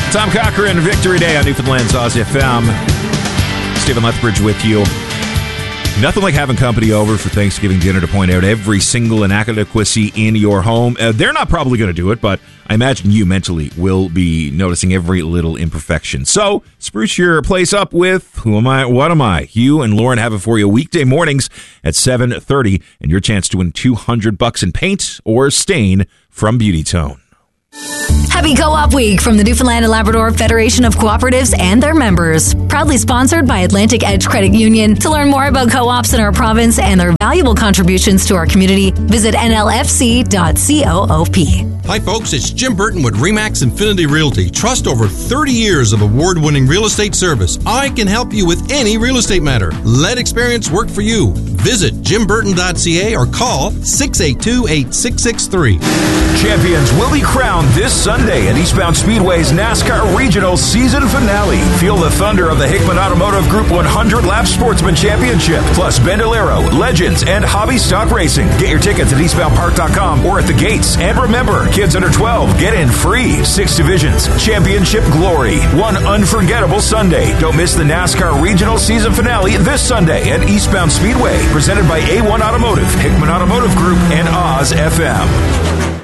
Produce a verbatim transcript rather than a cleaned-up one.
Tom Cochran, Victory Day on Newfoundland's Oz F M. Stephen Lethbridge with you. Nothing like having company over for Thanksgiving dinner to point out every single inadequacy in your home. Uh, they're not probably going to do it, but I imagine you mentally will be noticing every little imperfection. So, spruce your place up with Who Am I? What Am I? Hugh and Lauren have it for you weekday mornings at seven thirty, and your chance to win two hundred bucks in paint or stain from Beauty Tone. Happy Co-op Week from the Newfoundland and Labrador Federation of Cooperatives and their members. Proudly sponsored by Atlantic Edge Credit Union. To learn more about co-ops in our province and their valuable contributions to our community, visit N L F C dot coop. Hi folks, it's Jim Burton with Remax Infinity Realty. Trust over thirty years of award-winning real estate service. I can help you with any real estate matter. Let experience work for you. Visit jim burton dot c a or call six eight two, eight six six three. Champions will be crowned this Sunday at Eastbound Speedway's NASCAR Regional Season Finale. Feel the thunder of the Hickman Automotive Group one hundred Lap Sportsman Championship, plus Bandolero, Legends, and Hobby Stock Racing. Get your tickets at eastbound park dot com or at the gates. And remember, kids under twelve get in free. Six divisions, championship glory, one unforgettable Sunday. Don't miss the NASCAR Regional Season Finale this Sunday at Eastbound Speedway. Presented by A one Automotive, Hickman Automotive Group, and Oz F M.